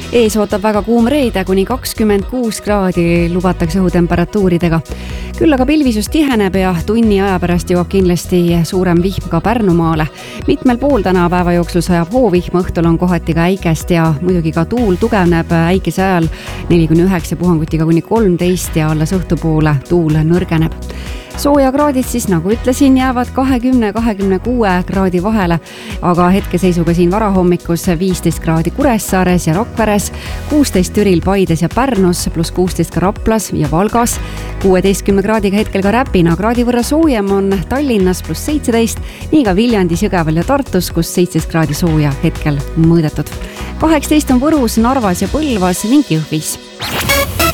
Ees ootab väga kuum reede, kuni 26 kraadi lubatakse õhutemperatuuridega. Küll aga pilvisus tiheneb ja tunni aja pärast jõuab kindlasti suurem vihm ka Pärnumaale. Mitmel pool täna päeva jooksul sajab hoovihm, õhtul on kohati ka äikest ja muidugi ka tuul tugevneb äikese ajal 4-9 puhangutiga kuni 13 ja alles õhtupoole tuul nõrgeneb. Soojakraadid siis, nagu ütlesin, jäävad 20-26 kraadi vahele, aga hetkeseisuga siin varahommikus 15 kraadi Kuressaares ja Rakveres, 16 Türil, Paides ja Pärnus, pluss 16 ka Raplas ja Valgas, 16 kraadiga hetkel ka Räpina, kraadi võrra soojem on Tallinnas pluss 17, nii ka Viljandis, Jõgeval ja Tartus, kus 17 kraadi sooja hetkel mõõdetud. 18 on Võrus, Narvas ja Põlvas ning Jõhvis.